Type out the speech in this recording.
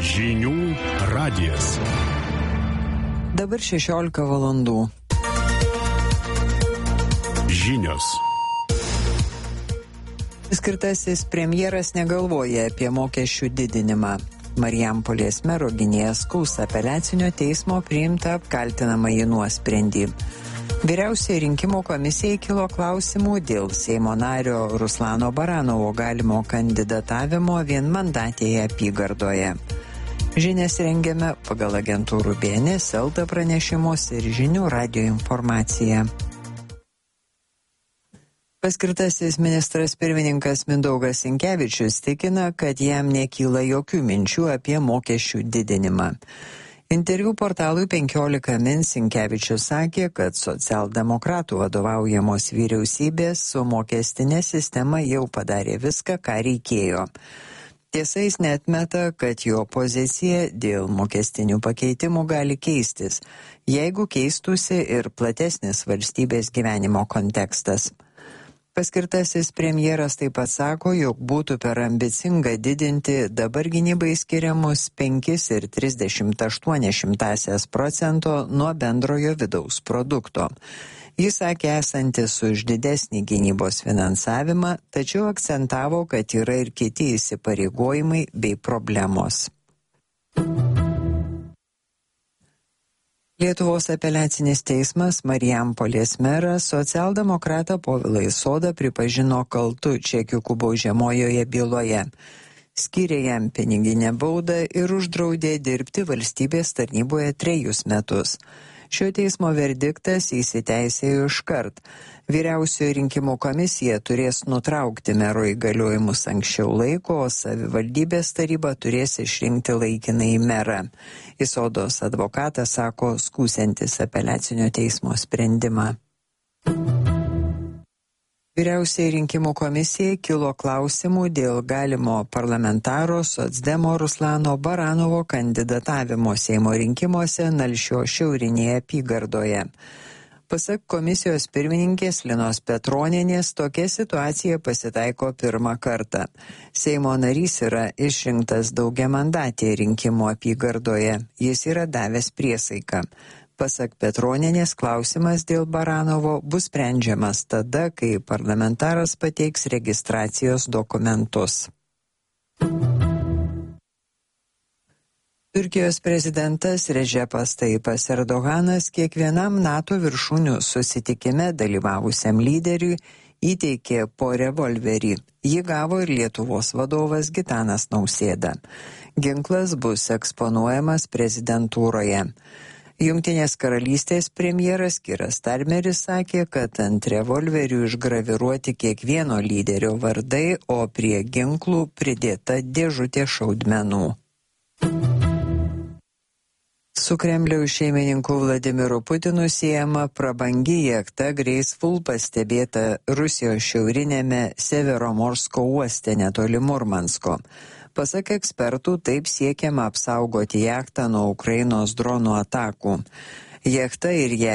Žinių radijas. Dabar 16 valandų. Žinios. Skirtasis premjeras negalvoja apie mokesčių didinimą. Marijampolės mero gynėjas skųs apeliacinio teismo priimtą apkaltinamąjį nuosprendį. Vyriausioji rinkimų komisijai kilo klausimų dėl Seimo nario Ruslano Baranovo galimo kandidatavimo vienmandatėje apygardoje. Žinias rengiame pagal agentūrų BNS, LT pranešimus ir Žinių radijo informaciją. Paskirtasis ministras pirmininkas Mindaugas Sinkevičius tikina, kad jam nekyla jokių minčių apie mokesčių didinimą. Interviu portalui 15 min Sinkevičius sakė, kad socialdemokratų vadovaujamos vyriausybės su mokestinė sistema jau padarė viską, ką reikėjo. Tiesa, jis neatmeta, kad jo pozicija dėl mokestinių pakeitimų gali keistis, jeigu keistųsi ir platesnis valstybės gyvenimo kontekstas. Paskirtasis premjeras taip pat sako, jog būtų per ambicinga didinti dabar gynybai skiriamus 5,38% nuo bendrojo vidaus produkto. Jis sakė esantis už didesnį gynybos finansavimą, tačiau akcentavo, kad yra ir kiti įsipareigojimai bei problemos. Lietuvos apeliacinis teismas Marijampolės merą socialdemokratą Povilą Isodą pripažino kaltu čekiukų baudžiamojoje byloje. Skyrė jam piniginę baudą ir uždraudė dirbti valstybės tarnyboje 3 metus. Šio teismo verdiktas įsiteisėjo iškart. Vyriausioji rinkimų komisija turės nutraukti mero įgaliojimus anksčiau laiko, o savivaldybės taryba turės išrinkti laikinąjį merą. Isodos advokatas sako skųsiantis apeliacinio teismo sprendimą. Vyriausiai rinkimų komisijai kilo klausimų dėl galimo parlamentaro socdemo Ruslano Baranovo kandidatavimo Seimo rinkimuose Nalšio šiaurinėje apygardoje. Pasak komisijos pirmininkės Linos Petronienės, tokia situacija pasitaiko pirmą kartą. Seimo narys yra išrinktas daugiamandatėje rinkimų apygardoje. Jis yra davęs priesaiką. Pasak Petronienės, klausimas dėl Baranovo bus sprendžiamas tada, kai parlamentaras pateiks registracijos dokumentus. Turkijos prezidentas Redžepas Tayyipas Erdoganas kiekvienam NATO viršūnių susitikime dalyvavusiam lyderiui įteikė po revolverį. Jį gavo ir Lietuvos vadovas Gitanas Nausėda. Ginklas bus eksponuojamas prezidentūroje. Jungtinės karalystės premjeras Kiras Starmeris sakė, kad ant revolverių išgraviruoti kiekvieno lyderio vardai, o prie ginklų pridėta dėžutė šaudmenų. Su Kremliaus šeimininku Vladimiru Putinu siejama prabangi jachta Graceful pastebėta Rusijos šiaurinėme Severomorsko uoste netoli Murmansko. Pasak ekspertų, taip siekiama apsaugoti jachtą nuo Ukrainos dronų atakų. Jachta ir ją